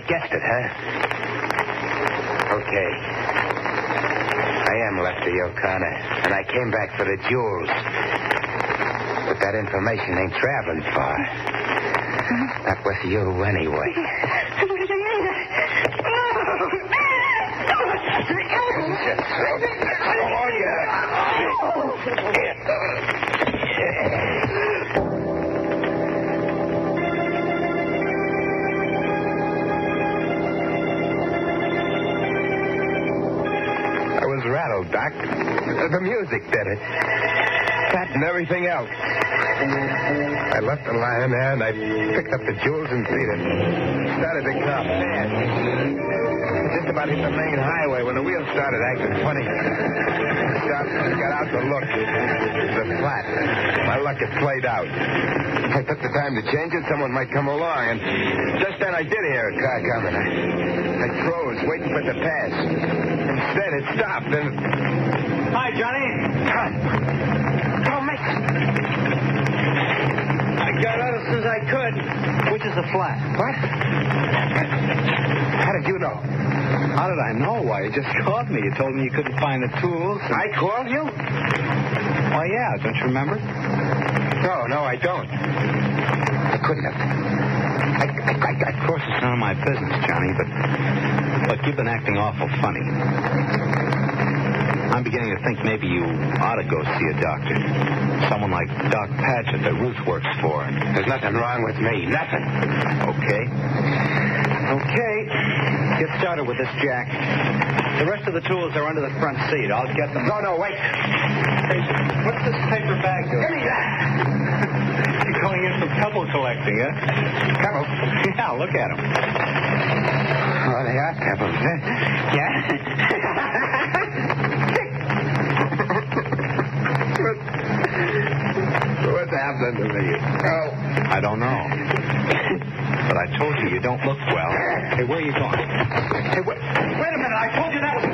guessed it, huh? Okay. I am Lefty O'Connor, and I came back for the jewels. But that information ain't traveling far. Not with you, anyway. I was rattled, Doc. The music did it. That and everything else. I left the lion there, and I picked up the jewels and beat it. Started to come fast. Just about hit the main highway when the wheels started acting funny. Stopped and got out to look. It was flat. My luck had played out. If I took the time to change it, someone might come along, and just then I did hear a car coming. I froze, waiting for it to pass. Instead, it stopped, and... Hi, Johnny. Don't make... I got out as soon as I could. Which is the flat? What? How did you know? How did I know? Why, you just called me. You told me you couldn't find the tools. I called you? Oh, yeah. Don't you remember? No, I don't. I couldn't have. Of course, it's none of my business, Johnny, but look, you've been acting awful funny. I'm beginning to think maybe you ought to go see a doctor. Someone like Doc Padgett that Ruth works for. There's nothing wrong with me. Nothing. Okay. Get started with this jack. The rest of the tools are under the front seat. I'll get them. No, wait. Hey, what's this paper bag doing? Give me that. You're going in for pebble collecting, huh? Pebbles? Yeah, look at them. Oh, they are pebbles, huh? Yeah? What's happening to me? Oh. I don't know. But I told you don't look well. Hey, where are you going? Hey, wait a minute. I told you that was